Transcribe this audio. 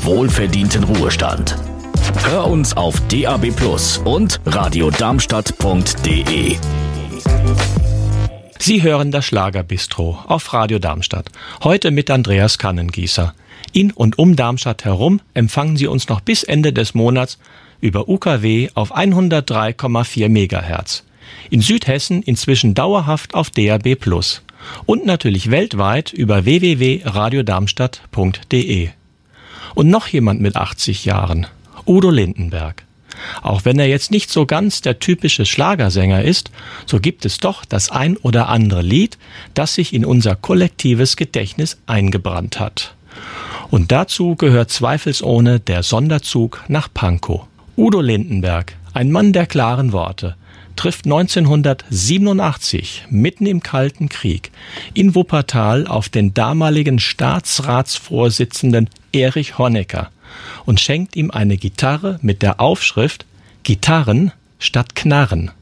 wohlverdienten Ruhestand. Hör uns auf DAB+ und radiodarmstadt.de. Sie hören das Schlagerbistro auf Radio Darmstadt. Heute mit Andreas Kannengießer. In und um Darmstadt herum empfangen Sie uns noch bis Ende des Monats über UKW auf 103,4 MHz. In Südhessen inzwischen dauerhaft auf DAB+. Und natürlich weltweit über www.radiodarmstadt.de. Und noch jemand mit 80 Jahren, Udo Lindenberg. Auch wenn er jetzt nicht so ganz der typische Schlagersänger ist, so gibt es doch das ein oder andere Lied, das sich in unser kollektives Gedächtnis eingebrannt hat. Und dazu gehört zweifelsohne der Sonderzug nach Pankow. Udo Lindenberg, ein Mann der klaren Worte, trifft 1987, mitten im Kalten Krieg, in Wuppertal auf den damaligen Staatsratsvorsitzenden Erich Honecker und schenkt ihm eine Gitarre mit der Aufschrift »Gitarren statt Knarren«.